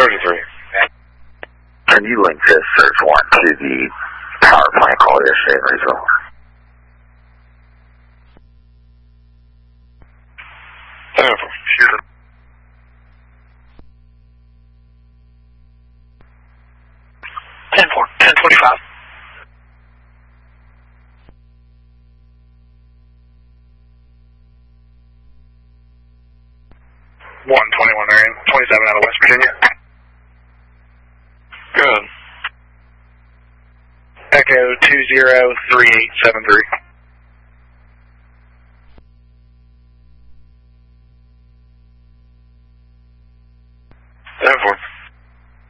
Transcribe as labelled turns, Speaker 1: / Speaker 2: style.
Speaker 1: 33.
Speaker 2: Can you link this search warrant to the power plant call yesterday in Maysville?
Speaker 1: Shoot. 10:45. Marion, 27 out of West Virginia. Good. Echo 203873.